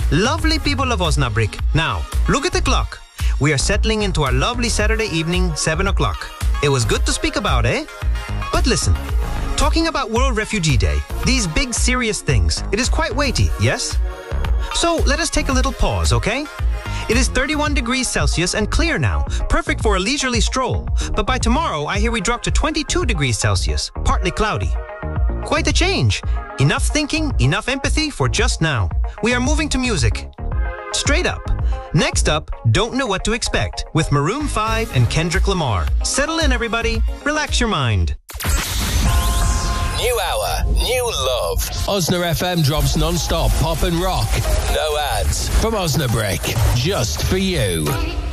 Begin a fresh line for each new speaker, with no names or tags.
Lovely people of Osnabrück. Now, look at the clock. We are settling into our lovely Saturday evening, 7 o'clock. It was good to speak about, eh? But listen, talking about World Refugee Day, these big serious things, it is quite weighty, yes? So let us take a little pause, okay? It is 31 degrees Celsius and clear now, perfect for a leisurely stroll. But by tomorrow, I hear we drop to 22 degrees Celsius, partly cloudy. Quite a change. Enough thinking, enough empathy for just now. We are moving to music. Straight up. Next up, Don't Know What to Expect with Maroon 5 and Kendrick Lamar. Settle in, everybody. Relax your mind.
New hour, new love. Osna FM drops non-stop pop and rock. No ads. From Osnabrück. Just for you.